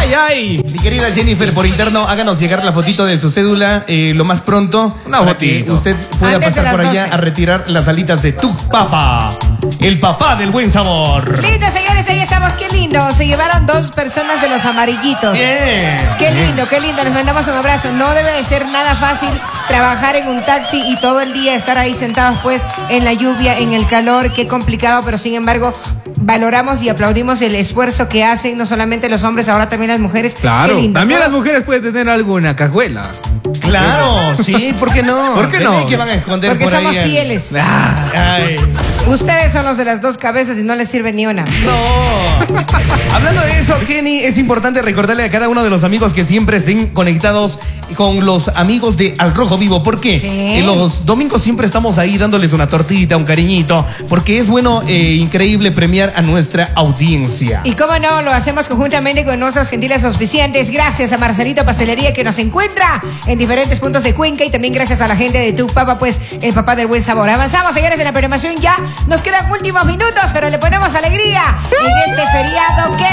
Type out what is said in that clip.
Ay, ay. Mi querida Jennifer, por interno, háganos llegar la fotito de su cédula lo más pronto. Para que usted pueda Antes de pasar por las allá 12. a retirar las alitas de tu papá. El papá del buen sabor. Lindo, señores, ahí estamos. Qué lindo. Se llevaron 2 personas de los amarillitos. Bien. Qué lindo, qué lindo. Les mandamos un abrazo. No debe de ser nada fácil trabajar en un taxi y todo el día estar ahí sentados pues en la lluvia, en el calor. Qué complicado, pero sin embargo valoramos y aplaudimos el esfuerzo que hacen no solamente los hombres, ahora también las mujeres. Claro, Qué lindo. también Todo- las mujeres pueden tener algo en la cajuela. Claro, sí, ¿por qué no? ¿Por qué no? ¿Creen que van a esconder Porque por somos ahí fieles. Ay. Ustedes son los de las 2 cabezas y no les sirve ni una. No. Hablando de eso, Kenny, es importante recordarle a cada uno de los amigos que siempre estén conectados con los amigos de Al Rojo Vivo. ¿Por qué? Sí. Los domingos siempre estamos ahí dándoles una tortita, un cariñito, porque es bueno, increíble premiar a nuestra audiencia. Y cómo no, lo hacemos conjuntamente con nuestros gentiles auspiciantes. Gracias a Marcelito Pastelería que nos encuentra en diferentes puntos de Cuenca y también gracias a la gente de Tu Papa, pues el papá del buen sabor. Avanzamos, señores, en la programación ya. Nos quedan últimos minutos, pero le ponemos alegría en este feriado. ¡Qué